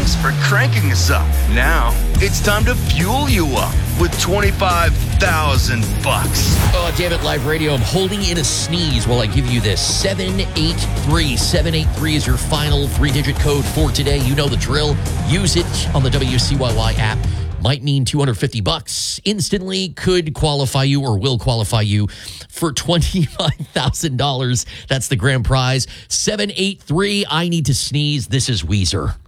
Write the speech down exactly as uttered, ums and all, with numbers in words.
Thanks for cranking us up. Now, it's time to fuel you up with twenty-five thousand bucks. Oh, damn it, live radio. I'm holding in a sneeze while I give you this. seven eight three. seven eight three is your final three-digit code for today. You know the drill. Use it on the W C Y Y app. Might mean two hundred fifty bucks instantly, could qualify you or will qualify you for twenty-five thousand dollars. That's the grand prize. seven eight three, I need to sneeze. This is Weezer.